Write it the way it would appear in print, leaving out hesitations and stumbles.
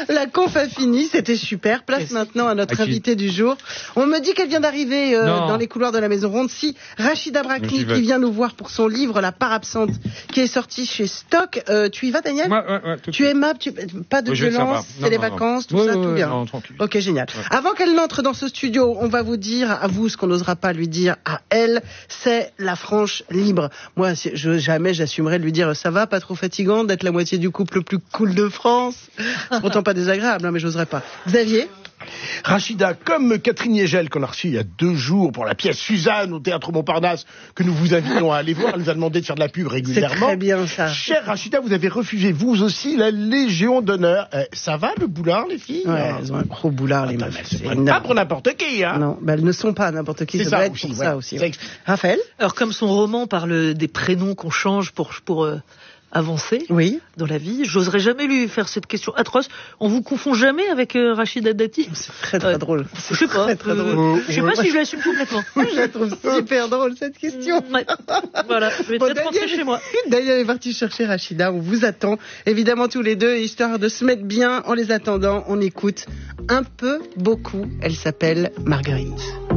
La conf a fini, c'était super. Place maintenant à notre invité du jour. On me dit qu'elle vient d'arriver dans les couloirs de la Maison Ronde. Si, Rachida Brakni qui vient nous voir pour son livre La part absente qui est sorti chez Stock. Tu y vas, Daniel? Ouais, tu es aimable, pas de violence, c'est les vacances, tout ça, tout bien. Non, tranquille. Ok, génial. Ouais. Avant qu'elle n'entre dans ce studio, on va vous dire à vous ce qu'on n'osera pas lui dire à elle, c'est la franche libre. Moi, jamais j'assumerais de lui dire ça va, pas trop fatigant d'être la moitié du couple le plus cool de France. C'est pourtant pas désagréable, hein, mais j'oserais pas. Xavier? Rachida, comme Catherine Yegel qu'on a reçue il y a 2 jours pour la pièce Suzanne au Théâtre Montparnasse, que nous vous invitons à aller voir, elle nous a demandé de faire de la pub régulièrement. C'est très bien ça. Chère Rachida, vous avez refusé vous aussi la Légion d'honneur. Ça va le boulard, les filles? Ouais, elles ont un gros boulard, les meufs. C'est pas pour n'importe qui, hein. Non, elles ne sont pas n'importe qui, ça doit être pour ça aussi. Ouais. Raphaël? Alors comme son roman parle des prénoms qu'on change pour avancer dans la vie, j'oserais jamais lui faire cette question atroce. On vous confond jamais avec Rachida Dati? C'est très très drôle. Je sais pas. Je sais pas si je l'assume complètement. Je la trouve super drôle cette question. Voilà, je vais peut-être rentrer chez moi. Daniel est parti chercher Rachida, on vous attend. Évidemment tous les deux, histoire de se mettre bien. En les attendant, on écoute un peu beaucoup. Elle s'appelle Marguerite.